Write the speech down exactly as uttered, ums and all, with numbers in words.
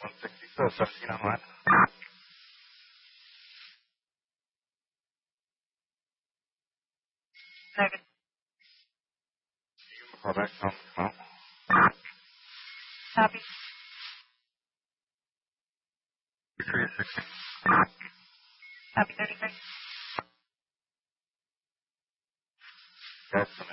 one sixty, so seventeen on line. Negative. Call back. No, no. Copy. Three sixty. Copy thirty-three. That's